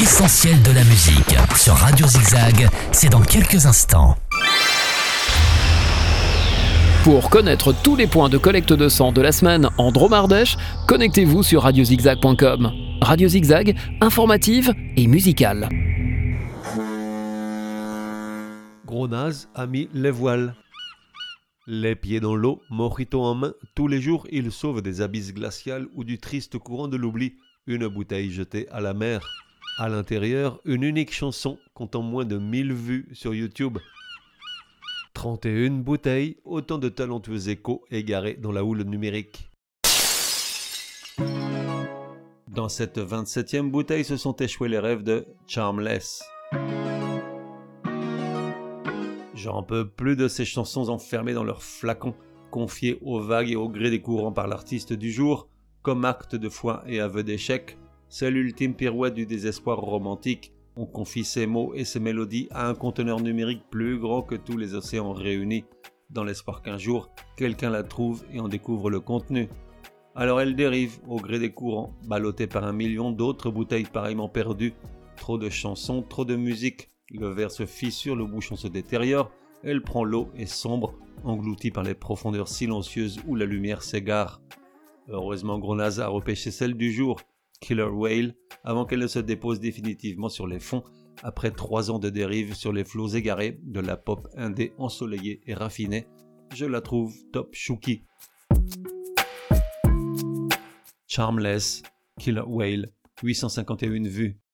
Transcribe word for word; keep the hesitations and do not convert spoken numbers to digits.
L'essentiel de la musique sur Radio Zigzag, c'est dans quelques instants. Pour connaître tous les points de collecte de sang de la semaine en Drôme-Ardèche, connectez-vous sur radio zigzag point com. Radio Zigzag, informative et musicale. Gros naze a mis les voiles. Les pieds dans l'eau, mojito en main, tous les jours il sauve des abysses glaciales ou du triste courant de l'oubli, une bouteille jetée à la mer. À l'intérieur, une unique chanson comptant moins de mille vues sur YouTube. trente et une bouteilles, autant de talentueux échos égarés dans la houle numérique. Dans cette vingt-septième bouteille se sont échoués les rêves de Charmless. J'en peux plus de ces chansons enfermées dans leurs flacons, confiées aux vagues et au gré des courants par l'artiste du jour, comme acte de foi et aveu d'échec. C'est l'ultime pirouette du désespoir romantique. On confie ses mots et ses mélodies à un conteneur numérique plus grand que tous les océans réunis, dans l'espoir qu'un jour, quelqu'un la trouve et en découvre le contenu. Alors elle dérive au gré des courants, ballottée par un million d'autres bouteilles pareillement perdues. Trop de chansons, trop de musique. Le verre se fissure, le bouchon se détériore. Elle prend l'eau et sombre, engloutie par les profondeurs silencieuses où la lumière s'égare. Heureusement, Gronaz a repêché celle du jour, Killer Whale, avant qu'elle ne se dépose définitivement sur les fonds, après trois ans de dérive sur les flots égarés de la pop indé ensoleillée et raffinée. Je la trouve top chouki. Charmless, Killer Whale, huit cent cinquante et une vues.